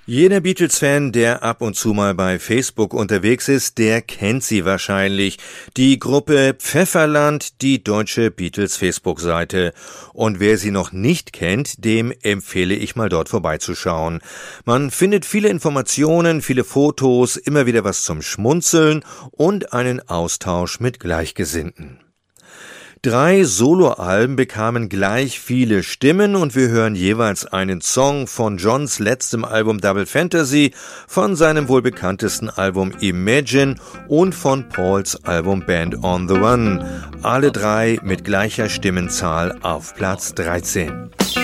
Jeder Beatles-Fan, der ab und zu mal bei Facebook unterwegs ist, der kennt sie wahrscheinlich. Die Gruppe Pfefferland, die deutsche Beatles-Facebook-Seite. Und wer sie noch nicht kennt, dem empfehle ich mal dort vorbeizuschauen. Man findet viele Informationen, viele Fotos, immer wieder was zum Schmunzeln und einen Austausch mit Gleichgesinnten. 3 Soloalben bekamen gleich viele Stimmen und wir hören jeweils einen Song von Johns letztem Album Double Fantasy, von seinem wohl bekanntesten Album Imagine und von Pauls Album Band on the Run. Alle 3 mit gleicher Stimmenzahl auf Platz 13.